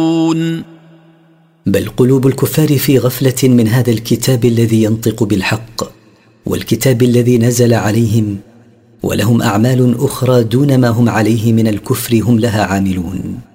بل قلوب الكفار في غفلة من هذا الكتاب الذي ينطق بالحق والكتاب الذي نزل عليهم، ولهم أعمال أخرى دون ما هم عليه من الكفر هم لها عاملون.